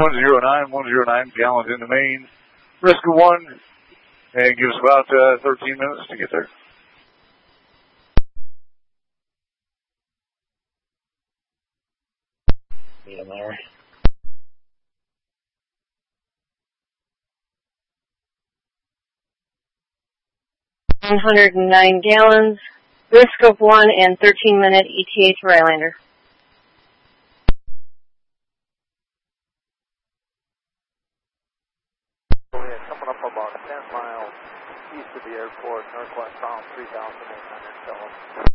109 gallons in the main. Risk of 1, and give us about 13 minutes to get there. Yeah, Larry. 109 gallons, risk of 1 and 13-minute ETA to Rylander. Coming up about 10 miles east of the airport, northwest bound 3,800 Phillips.